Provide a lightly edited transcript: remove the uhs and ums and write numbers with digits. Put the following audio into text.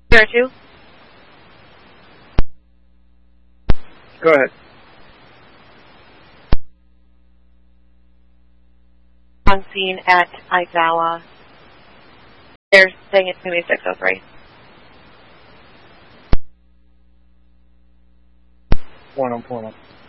02? Go ahead. On scene at Aizawa. They're saying it's going to be 603. 1 on 1.